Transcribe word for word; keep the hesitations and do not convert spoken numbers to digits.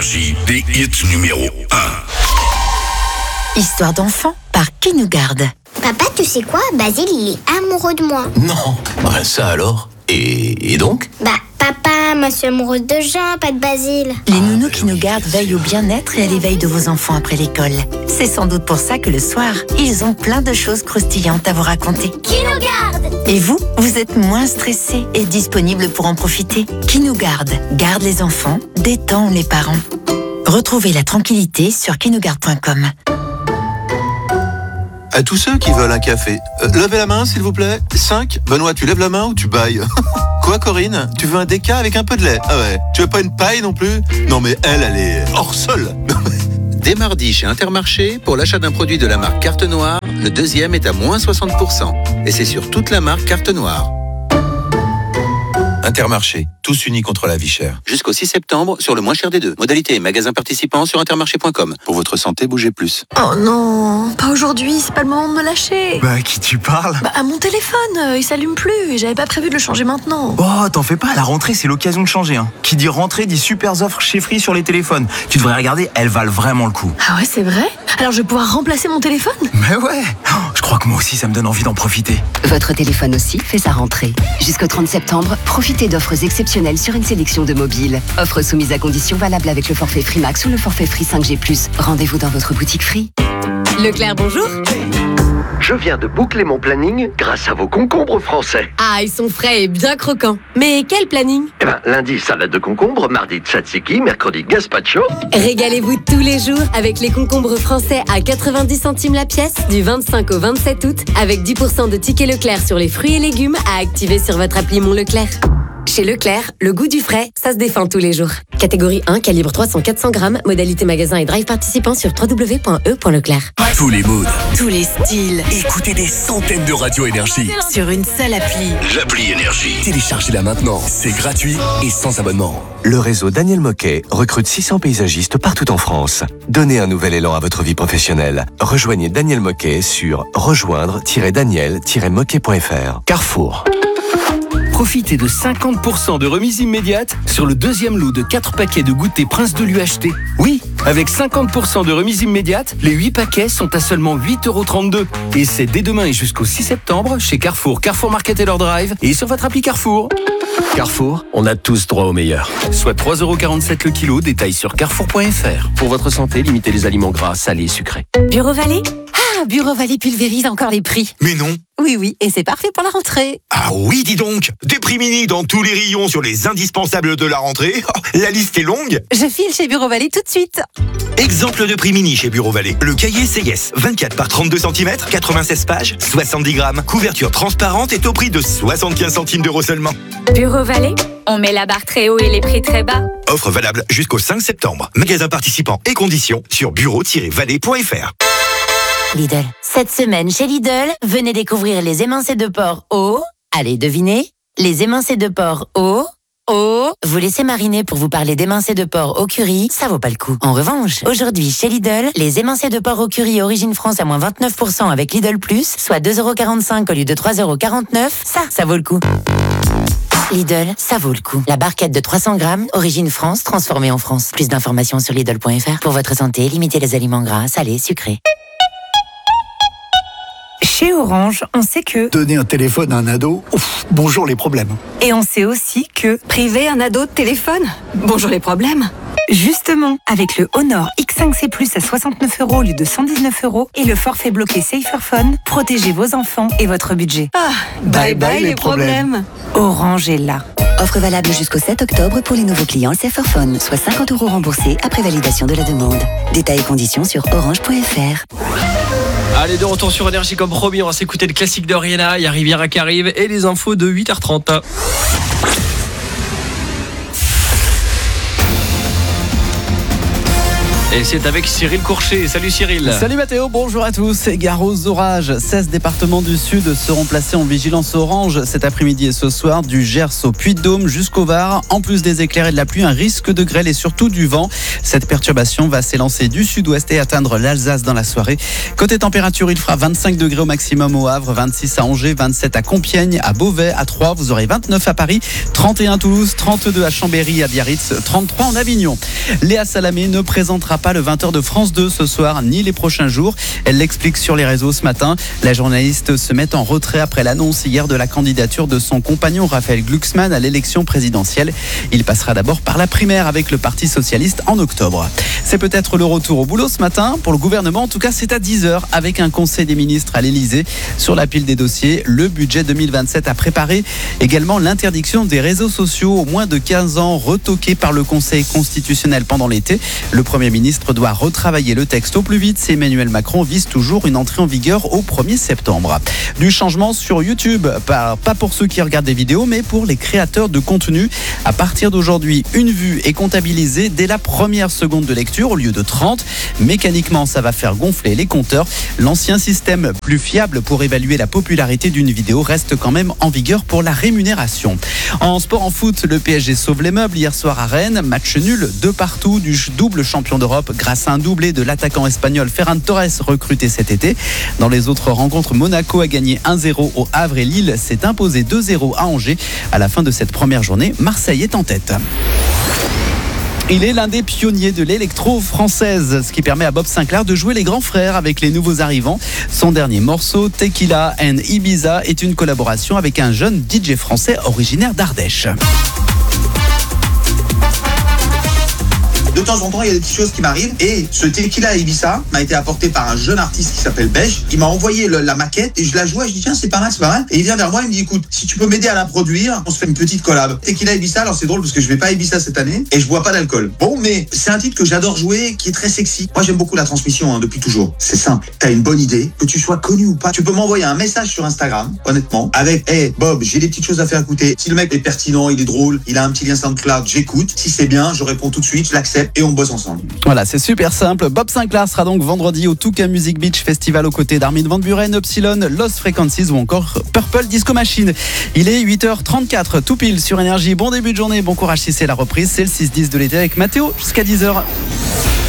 Énergie, des hits numéro un. Histoire d'enfant par Qui nous garde. Papa, tu sais quoi? Basile, il est amoureux de moi. Non, bah ça alors. Et, et donc? Bah, papa, moi je suis amoureuse de Jean, pas de Basile. Les nounous Qui nous gardent veillent au bien-être et à l'éveil de vos enfants après l'école. C'est sans doute pour ça que le soir, ils ont plein de choses croustillantes à vous raconter. Qui nous garde? Et vous, vous êtes moins stressé et disponible pour en profiter. Qui nous garde? Garde les enfants, détend les parents. Retrouvez la tranquillité sur qui nous garde point com. À tous ceux qui veulent un café, euh, levez la main s'il vous plaît. cinq. Benoît, tu lèves la main ou tu bailles? Quoi Corinne? Tu veux un déca avec un peu de lait? Ah ouais. Tu veux pas une paille non plus? Non mais elle, elle est hors sol. Dès mardi chez Intermarché, pour l'achat d'un produit de la marque Carte Noire, le deuxième est à moins soixante pour cent. Et c'est sur toute la marque Carte Noire. Intermarché, tous unis contre la vie chère. Jusqu'au six septembre, sur le moins cher des deux. Modalité et magasin participant sur intermarché point com. Pour votre santé, bougez plus. Oh non, pas aujourd'hui, c'est pas le moment de me lâcher. Bah, à qui tu parles? Bah, à mon téléphone, euh, il s'allume plus et j'avais pas prévu de le changer maintenant. Oh, t'en fais pas, la rentrée, c'est l'occasion de changer. Hein. Qui dit rentrée dit super offres chez Free sur les téléphones. Tu devrais regarder, elles valent vraiment le coup. Ah ouais, c'est vrai? Alors je vais pouvoir remplacer mon téléphone? Mais ouais, oh, je crois que moi aussi, ça me donne envie d'en profiter. Votre téléphone aussi fait sa rentrée. Jusqu'au trente septembre, profitez d'offres exceptionnelles sur une sélection de mobiles. Offres soumises à conditions valables avec le forfait Free Max ou le forfait Free cinq G plus. Rendez-vous dans votre boutique Free. Leclerc, bonjour. Je viens de boucler mon planning grâce à vos concombres français. Ah, ils sont frais et bien croquants. Mais quel planning? Eh ben, lundi, salade de concombre, mardi, tzatziki, mercredi, gazpacho. Régalez-vous tous les jours avec les concombres français à quatre-vingt-dix centimes la pièce du vingt-cinq au vingt-sept août avec dix pour cent de tickets Leclerc sur les fruits et légumes à activer sur votre appli Mon Leclerc. Chez Leclerc, le goût du frais, ça se défend tous les jours. Catégorie un, calibre trois cents à quatre cents grammes, modalité magasin et drive participant sur w w w point e point leclerc. Tous les moods, Tous les styles, écoutez des centaines de radios Énergie. sur une seule appli. L'appli Énergie. Téléchargez-la maintenant, c'est gratuit et sans abonnement. Le réseau Daniel Moquet recrute six cents paysagistes partout en France. Donnez un nouvel élan à votre vie professionnelle. Rejoignez Daniel Moquet sur rejoindre tiret daniel tiret moquet point f r. Carrefour. Profitez de cinquante pour cent de remise immédiate sur le deuxième lot de quatre paquets de goûter Prince de l'U H T. Oui, avec cinquante pour cent de remise immédiate, les huit paquets sont à seulement huit euros trente-deux. Et c'est dès demain et jusqu'au six septembre chez Carrefour, Carrefour Market et leur drive et sur votre appli Carrefour. Carrefour, on a tous droit au meilleur. Soit trois euros quarante-sept le kilo, détail sur carrefour point f r. Pour votre santé, limitez les aliments gras, salés et sucrés. Bureau Vallée? Ah, Bureau Vallée pulvérise encore les prix. Mais non. Oui, oui, et c'est parfait pour la rentrée. Ah oui, dis donc. Des prix mini dans tous les rayons sur les indispensables de la rentrée. Oh, la liste est longue. Je file chez Bureau Vallée tout de suite. Exemple de prix mini chez Bureau Vallée. Le cahier C S, vingt-quatre par trente-deux centimètres, quatre-vingt-seize pages, soixante-dix grammes. Couverture transparente est au prix de soixante-quinze centimes d'euros seulement. Bureau Vallée, on met la barre très haut et les prix très bas. Offre valable jusqu'au cinq septembre. Magasin participant et conditions sur bureau tiret vallée point f r. Lidl. Cette semaine chez Lidl, venez découvrir les émincés de porc au... Allez, devinez. Les émincés de porc au... Au... Vous laissez mariner pour vous parler d'émincés de porc au curry, ça vaut pas le coup. En revanche, aujourd'hui chez Lidl, les émincés de porc au curry Origine France à moins vingt-neuf pour cent avec Lidl Plus, soit deux euros quarante-cinq au lieu de trois euros quarante-neuf, ça, ça vaut le coup. Lidl, ça vaut le coup. La barquette de trois cents grammes, Origine France, transformée en France. Plus d'informations sur Lidl point f r. Pour votre santé, limitez les aliments gras, salés, sucrés. Chez Orange, on sait que... Donner un téléphone à un ado, ouf, bonjour les problèmes. Et on sait aussi que... Priver un ado de téléphone? Bonjour les problèmes. Justement, avec le Honor X cinq C plus à soixante-neuf euros au lieu de cent dix-neuf euros et le forfait bloqué Saferphone, protégez vos enfants et votre budget. Ah, bye bye, bye les, les problèmes. problèmes. Orange est là. Offre valable jusqu'au sept octobre pour les nouveaux clients Saferphone, soit cinquante euros remboursés après validation de la demande. Détails et conditions sur orange point f r. Allez, de retour sur Énergie comme promis, on va s'écouter le classique de Rihanna, il y a Riviera qui arrive et les infos de huit heures trente. Et c'est avec Cyril Courchet. Salut Cyril. Salut Mathéo, bonjour à tous. Gare aux orages, seize départements du sud seront placés en vigilance orange cet après-midi et ce soir, du Gers au Puy-de-Dôme jusqu'au Var. En plus des éclairs et de la pluie, un risque de grêle et surtout du vent. Cette perturbation va s'élancer du sud-ouest et atteindre l'Alsace dans la soirée. Côté température, il fera vingt-cinq degrés au maximum au Havre, vingt-six à Angers, vingt-sept à Compiègne, à Beauvais, à Troyes. Vous aurez vingt-neuf à Paris, trente et un à Toulouse, trente-deux à Chambéry, à Biarritz, trente-trois en Avignon. Léa Salamé ne présentera pas le vingt heures de France deux ce soir ni les prochains jours. Elle l'explique sur les réseaux ce matin. La journaliste se met en retrait après l'annonce hier de la candidature de son compagnon Raphaël Glucksmann à l'élection présidentielle. Il passera d'abord par la primaire avec le Parti socialiste en octobre. C'est peut-être le retour au boulot ce matin pour le gouvernement. En tout cas, c'est à dix heures avec un conseil des ministres à l'Elysée. Sur la pile des dossiers, le budget deux mille vingt-sept a préparé également l'interdiction des réseaux sociaux aux moins de quinze ans retoqués par le Conseil constitutionnel pendant l'été. Le Premier ministre doit retravailler le texte au plus vite. Emmanuel Macron vise toujours une entrée en vigueur au premier septembre. Du changement sur YouTube, pas pour ceux qui regardent des vidéos, mais pour les créateurs de contenu. À partir d'aujourd'hui, une vue est comptabilisée dès la première seconde de lecture au lieu de trente. Mécaniquement, ça va faire gonfler les compteurs. L'ancien système plus fiable pour évaluer la popularité d'une vidéo reste quand même en vigueur pour la rémunération. En sport, en foot, le P S G sauve les meubles hier soir à Rennes. Match nul de partout du double champion d'Europe grâce à un doublé de l'attaquant espagnol Ferran Torres recruté cet été. Dans les autres rencontres, Monaco a gagné un zéro au Havre et Lille s'est imposé deux zéro à Angers. À la fin de cette première journée, Marseille est en tête. Il est l'un des pionniers de l'électro française, ce qui permet à Bob Sinclair de jouer les grands frères avec les nouveaux arrivants. Son dernier morceau, Tequila and Ibiza, est une collaboration avec un jeune D J français originaire d'Ardèche. De temps en temps, il y a des petites choses qui m'arrivent. Et ce Tequila Ibiza m'a été apporté par un jeune artiste qui s'appelle Beige. Il m'a envoyé le, la maquette et je la jouais. Je dis tiens, c'est pas mal, c'est pas mal. Et il vient vers moi, il me dit écoute, si tu peux m'aider à la produire, on se fait une petite collab. Tequila Ibiza, alors c'est drôle parce que je vais pas à Ibiza cette année et je bois pas d'alcool. Bon, mais c'est un titre que j'adore jouer, qui est très sexy. Moi, j'aime beaucoup la transmission hein, depuis toujours. C'est simple. T'as une bonne idée, que tu sois connu ou pas. Tu peux m'envoyer un message sur Instagram, honnêtement, avec hey Bob, j'ai des petites choses à faire écouter. Si le mec est pertinent, il est drôle, il a un petit lien SoundCloud, j'écoute. Si c'est bien, je réponds tout de suite, je l'accepte et on bosse ensemble. Voilà, c'est super simple. Bob Sinclair sera donc vendredi au Toucan Music Beach Festival aux côtés d'Armin van Buren, Epsilon, Lost Frequencies ou encore Purple Disco Machine. Il est huit heures trente-quatre, tout pile sur Énergie. Bon début de journée, bon courage si c'est la reprise. C'est le six dix de l'été avec Mathéo jusqu'à dix heures.